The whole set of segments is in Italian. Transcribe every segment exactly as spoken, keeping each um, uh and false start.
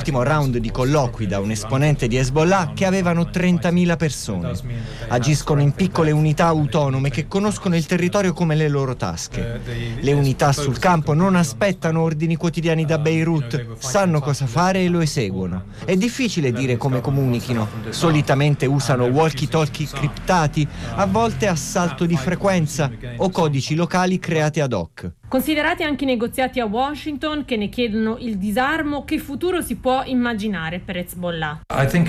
nell'ultimo round di colloqui da un esponente di Hezbollah che avevano trentamila persone. Agiscono in piccole unità autonome che conoscono il territorio come le loro tasche. Le unità sul campo non aspettano ordini quotidiani da Beirut, sanno cosa fare e lo eseguono. È difficile dire come comunichino. Solitamente usano walkie-talkie criptati, a volte a salto di frequenza o codici locali creati ad hoc. Considerati anche i negoziati a Washington che ne chiedono il disarmo, che futuro si può immaginare per Hezbollah?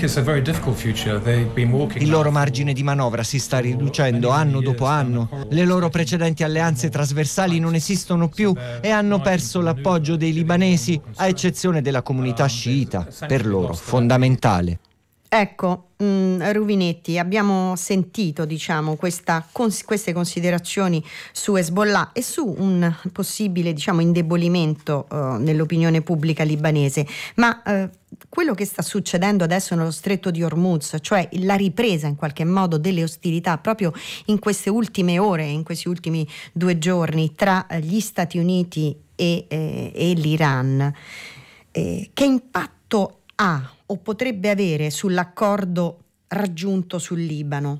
Il loro margine di manovra si sta riducendo anno dopo anno. Le loro precedenti alleanze trasversali non esistono più e hanno perso l'appoggio dei libanesi, a eccezione della comunità sciita, per loro fondamentale. Ecco, mh, Ruvinetti, abbiamo sentito, diciamo, questa, cons- queste considerazioni su Hezbollah e su un possibile, diciamo, indebolimento uh, nell'opinione pubblica libanese, ma uh, quello che sta succedendo adesso nello stretto di Hormuz, cioè la ripresa in qualche modo delle ostilità proprio in queste ultime ore, in questi ultimi due giorni tra gli Stati Uniti e, eh, e l'Iran, eh, che impatto ha o potrebbe avere sull'accordo raggiunto sul Libano?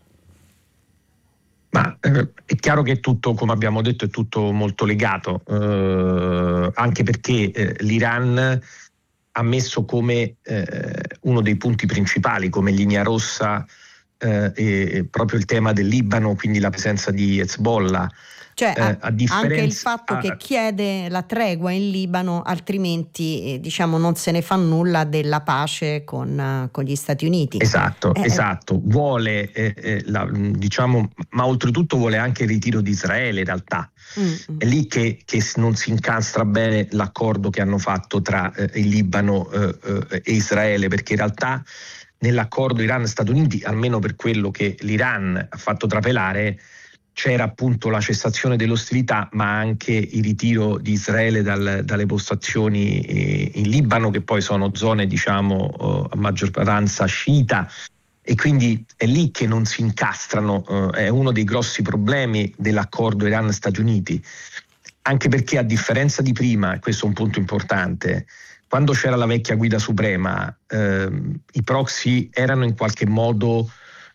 Ma eh, è chiaro che è tutto, come abbiamo detto, è tutto molto legato, eh, anche perché eh, l'Iran ha messo come eh, uno dei punti principali, come linea rossa, eh, e proprio il tema del Libano, quindi la presenza di Hezbollah. Cioè eh, a differenza, anche il fatto a, che chiede la tregua in Libano, altrimenti eh, diciamo non se ne fa nulla della pace con, uh, con gli Stati Uniti. Esatto, eh, esatto. Vuole, eh, eh, la, diciamo, ma oltretutto vuole anche il ritiro di Israele in realtà. Mm-hmm. È lì che, che non si incastra bene l'accordo che hanno fatto tra eh, il Libano eh, eh, e Israele, perché in realtà nell'accordo Iran-Stati Uniti, almeno per quello che l'Iran ha fatto trapelare, c'era appunto la cessazione delle ostilità, ma anche il ritiro di Israele dal, dalle postazioni in Libano, che poi sono zone, diciamo, a maggioranza sciita, e quindi è lì che non si incastrano. È uno dei grossi problemi dell'accordo Iran-Stati Uniti, anche perché, a differenza di prima, e questo è un punto importante, quando c'era la vecchia guida suprema, eh, i proxy erano in qualche modo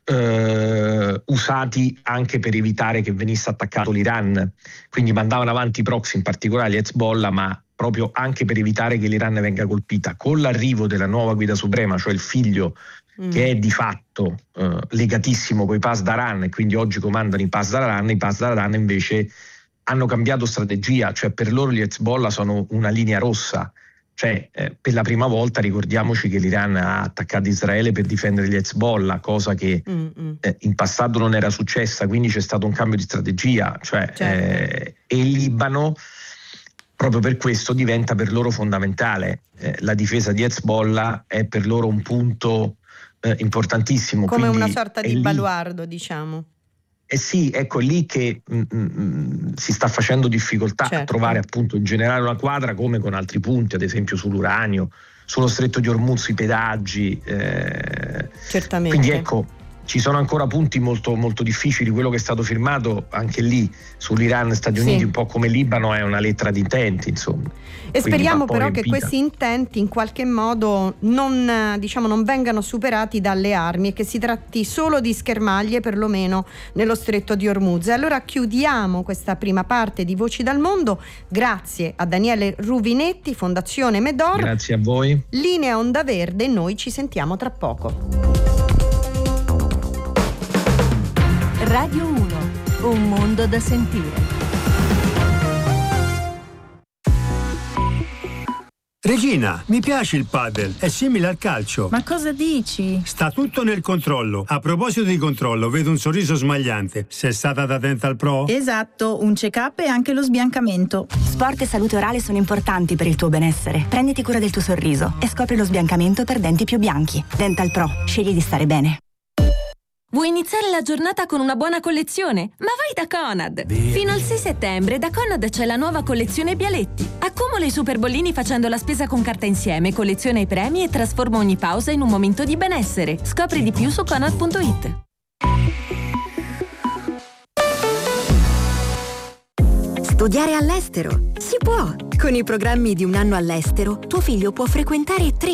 Uh, usati anche per evitare che venisse attaccato l'Iran, quindi mandavano avanti i proxy, in particolare gli Hezbollah, ma proprio anche per evitare che l'Iran venga colpita. Con l'arrivo della nuova guida suprema, cioè il figlio mm. che è di fatto uh, legatissimo con i Pasdaran, e quindi oggi comandano i Pasdaran, i Pasdaran invece hanno cambiato strategia, cioè per loro gli Hezbollah sono una linea rossa. Cioè, eh, per la prima volta ricordiamoci che l'Iran ha attaccato Israele per difendere gli Hezbollah, cosa che eh, in passato non era successa, quindi c'è stato un cambio di strategia. Cioè, certo. eh, e il Libano, proprio per questo, diventa per loro fondamentale. Eh, la difesa di Hezbollah è per loro un punto eh, importantissimo. Come quindi una sorta di lì, baluardo, diciamo. Eh sì, ecco, è lì che mh, mh, si sta facendo difficoltà certo. a trovare appunto in generale una quadra, come con altri punti, ad esempio sull'uranio, sullo stretto di Hormuz, sui pedaggi. Eh, Certamente. Quindi ecco, ci sono ancora punti molto, molto difficili. Quello che è stato firmato anche lì sull'Iran, Stati Uniti, sì. un po' come Libano, è una lettera di intenti, insomma. E speriamo però riempita. Che questi intenti in qualche modo non, diciamo, non vengano superati dalle armi e che si tratti solo di schermaglie, perlomeno nello stretto di Hormuz. E allora chiudiamo questa prima parte di Voci dal Mondo. Grazie a Daniele Ruvinetti, Fondazione Medor. Grazie a voi. Linea Onda Verde, noi ci sentiamo tra poco. Radio uno, un mondo da sentire. Regina, mi piace il padel, è simile al calcio. Ma cosa dici? Sta tutto nel controllo. A proposito di controllo, vedo un sorriso smagliante. Sei stata da Dental Pro? Esatto, un check-up e anche lo sbiancamento. Sport e salute orale sono importanti per il tuo benessere. Prenditi cura del tuo sorriso e scopri lo sbiancamento per denti più bianchi. Dental Pro, scegli di stare bene. Vuoi iniziare la giornata con una buona collezione? Ma vai da Conad! Fino al sei settembre da Conad c'è la nuova collezione Bialetti. Accumula i super bollini facendo la spesa con carta insieme, colleziona i premi e trasforma ogni pausa in un momento di benessere. Scopri di più su conad punto it. Studiare all'estero? Si può! Con i programmi di un anno all'estero, tuo figlio può frequentare tre